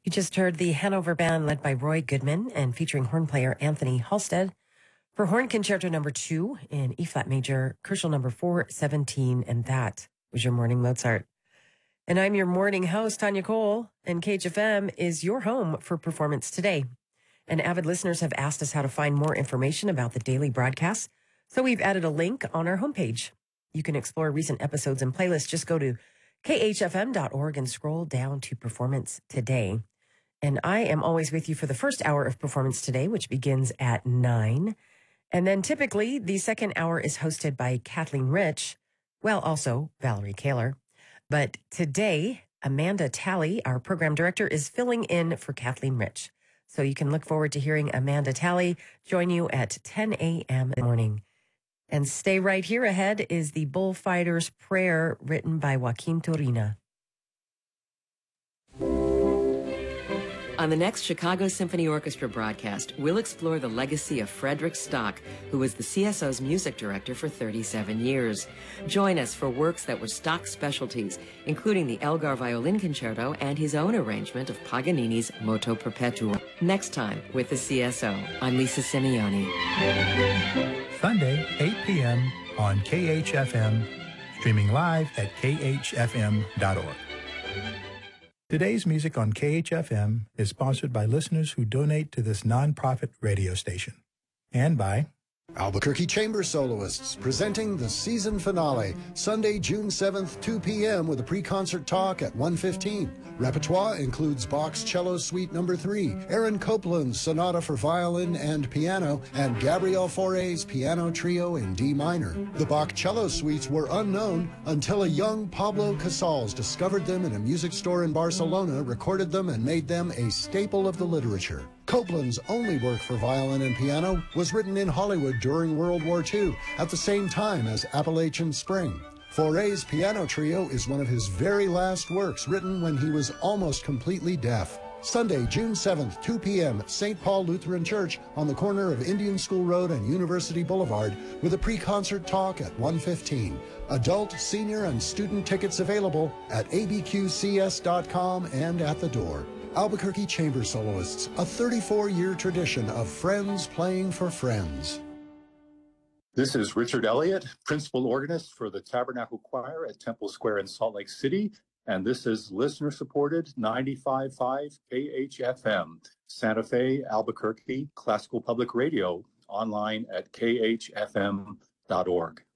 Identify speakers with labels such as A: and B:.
A: You just heard the Hanover Band led by Roy Goodman and featuring horn player Anthony Halstead for Horn Concerto number 2 in E-flat major, Crucial number 417, and that was your morning Mozart. And I'm your morning host, Tanya Cole, and KHFM is your home for Performance Today. And avid listeners have asked us how to find more information about the daily broadcasts, so we've added a link on our homepage. You can explore recent episodes and playlists. Just go to khfm.org and scroll down to Performance Today. And I am always with you for the first hour of Performance Today, which begins at 9. And then typically the second hour is hosted by Kathleen Rich, well, also Valerie Kaler. But today, Amanda Talley, our program director, is filling in for Kathleen Rich. So you can look forward to hearing Amanda Talley join you at 10 a.m. in the morning. And stay right here. Ahead is the Bullfighter's Prayer, written by Joaquin Turina.
B: On the next Chicago Symphony Orchestra broadcast, we'll explore the legacy of Frederick Stock, who was the CSO's music director for 37 years. Join us for works that were Stock's specialties, including the Elgar Violin Concerto and his own arrangement of Paganini's Moto Perpetuo. Next time with the CSO, I'm Lisa Simeoni.
C: Sunday, 8 p.m. on KHFM, streaming live at khfm.org. Today's music on KHFM is sponsored by listeners who donate to this nonprofit radio station, and by
D: Albuquerque Chamber Soloists, presenting the season finale, Sunday, June 7th, 2 p.m. with a pre-concert talk at 1:15. Repertoire includes Bach's Cello Suite No. 3, Aaron Copland's Sonata for Violin and Piano, and Gabriel Fauré's Piano Trio in D minor. The Bach Cello Suites were unknown until a young Pablo Casals discovered them in a music store in Barcelona, recorded them, and made them a staple of the literature. Copland's only work for violin and piano was written in Hollywood during World War II, at the same time as Appalachian Spring. Fauré's Piano Trio is one of his very last works, written when he was almost completely deaf. Sunday, June 7th, 2 p.m. at St. Paul Lutheran Church on the corner of Indian School Road and University Boulevard with a pre-concert talk at 1:15. Adult, senior, and student tickets available at abqcs.com and at the door. Albuquerque Chamber Soloists, a 34-year tradition of friends playing for friends.
E: This is Richard Elliott, principal organist for the Tabernacle Choir at Temple Square in Salt Lake City, and this is listener-supported 95.5 KHFM, Santa Fe, Albuquerque, Classical Public Radio, online at khfm.org.